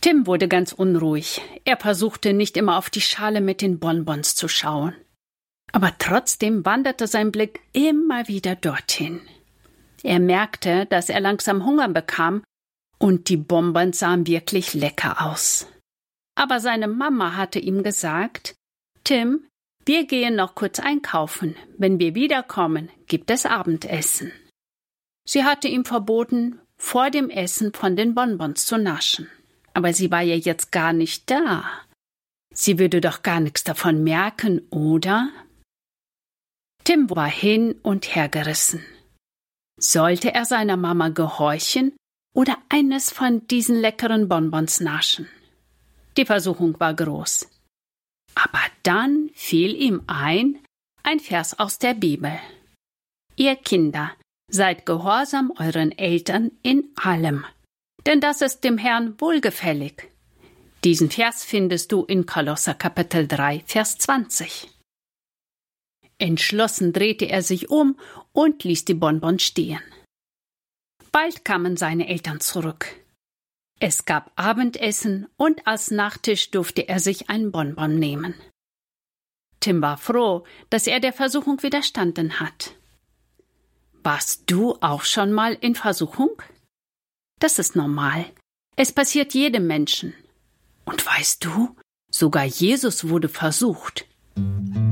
Tim wurde ganz unruhig. Er versuchte nicht immer auf die Schale mit den Bonbons zu schauen. Aber trotzdem wanderte sein Blick immer wieder dorthin. Er merkte, dass er langsam Hunger bekam und die Bonbons sahen wirklich lecker aus. Aber seine Mama hatte ihm gesagt: Tim, wir gehen noch kurz einkaufen. Wenn wir wiederkommen, gibt es Abendessen. Sie hatte ihm verboten, vor dem Essen von den Bonbons zu naschen. Aber sie war ja jetzt gar nicht da. Sie würde doch gar nichts davon merken, oder? Tim war hin und her gerissen. Sollte er seiner Mama gehorchen oder eines von diesen leckeren Bonbons naschen? Die Versuchung war groß. Aber dann fiel ihm ein Vers aus der Bibel. Ihr Kinder, seid gehorsam euren Eltern in allem, denn das ist dem Herrn wohlgefällig. Diesen Vers findest du in Kolosser Kapitel 3, Vers 20. Entschlossen drehte er sich um und ließ die Bonbons stehen. Bald kamen seine Eltern zurück. Es gab Abendessen und als Nachtisch durfte er sich ein Bonbon nehmen. Tim war froh, dass er der Versuchung widerstanden hat. Warst du auch schon mal in Versuchung? Das ist normal. Es passiert jedem Menschen. Und weißt du, sogar Jesus wurde versucht.